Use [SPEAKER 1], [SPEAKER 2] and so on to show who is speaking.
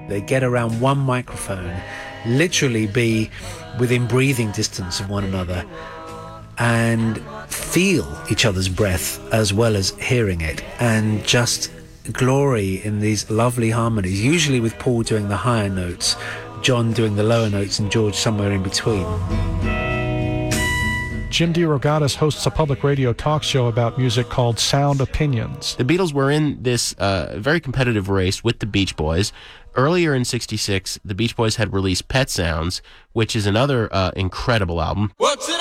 [SPEAKER 1] They get around one microphone, literally be within breathing distance of one another, and feel each other's breath as well as hearing it, and just glory in these lovely harmonies, usually with Paul doing the higher notes, John doing the lower notes, and George somewhere in between.
[SPEAKER 2] Jim DeRogatis hosts a public radio talk show about music called Sound Opinions.
[SPEAKER 3] The Beatles were in this very competitive race with the Beach Boys. Earlier in '66, the Beach Boys had released Pet Sounds, which is another incredible album.